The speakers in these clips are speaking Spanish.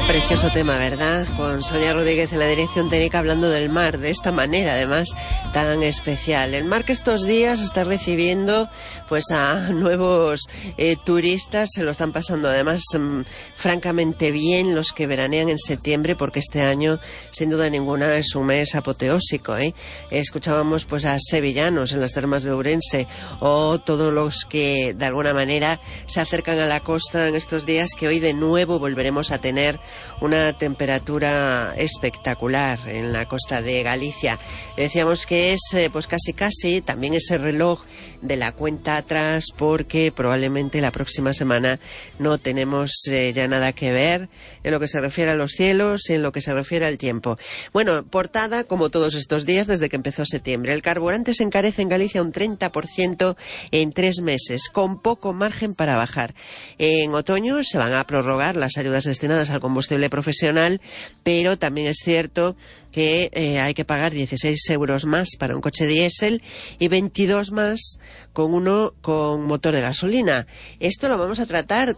Precioso tema, ¿verdad? Con Sonia Rodríguez en la dirección técnica hablando del mar, de esta manera además tan especial. El mar que estos días está recibiendo pues a nuevos turistas, se lo están pasando además francamente bien los que veranean en septiembre, porque este año sin duda ninguna es un mes apoteósico, ¿eh? Escuchábamos pues a sevillanos en las termas de Ourense o todos los que de alguna manera se acercan a la costa en estos días, que hoy de nuevo volveremos a tener una temperatura espectacular en la costa de Galicia. Decíamos que es pues casi también ese reloj de la cuenta atrás, porque probablemente la próxima semana no tenemos ya nada que ver en lo que se refiere a los cielos y en lo que se refiere al tiempo. Bueno, portada como todos estos días desde que empezó septiembre. El carburante se encarece en Galicia un 30% en 3 meses, con poco margen para bajar. En otoño se van a prorrogar las ayudas destinadas al combustible profesional, pero también es cierto que hay que pagar 16 euros más para un coche diésel y 22 más con uno con motor de gasolina. Esto lo vamos a tratar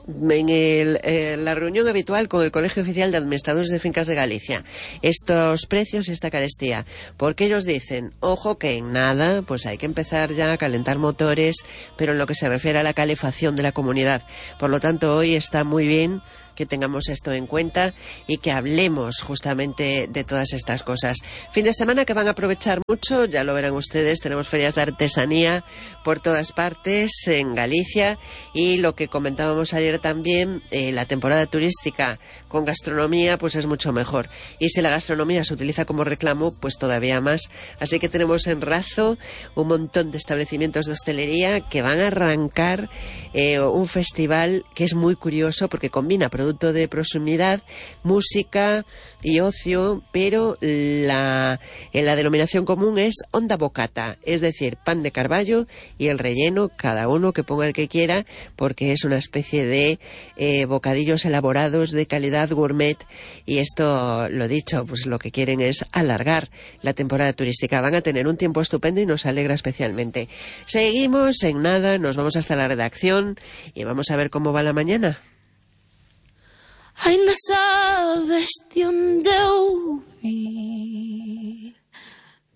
en la reunión habitual con el Colegio Oficial de Administradores de Fincas de Galicia. Estos precios y esta carestía, porque ellos dicen, ojo, que en nada, pues hay que empezar ya a calentar motores, pero en lo que se refiere a la calefacción de la comunidad. Por lo tanto, hoy está muy bien que tengamos esto en cuenta y que hablemos justamente de todas estas cosas. Fin de semana que van a aprovechar mucho, ya lo verán ustedes, tenemos ferias de artesanía por todas partes en Galicia, y lo que comentábamos ayer también, la temporada turística con gastronomía pues es mucho mejor, y si la gastronomía se utiliza como reclamo pues todavía más. Así que tenemos en Razo un montón de establecimientos de hostelería que van a arrancar un festival que es muy curioso porque combina producto de proximidad, música y ocio, pero la denominación común es onda bocata, es decir, pan de carballo y el relleno, cada uno que ponga el que quiera, porque es una especie de bocadillos elaborados de calidad gourmet, y esto, lo dicho, pues lo que quieren es alargar la temporada turística. Van a tener un tiempo estupendo y nos alegra especialmente. Seguimos en nada, nos vamos hasta la redacción y vamos a ver cómo va la mañana. Ainda sabes de onde eu vim.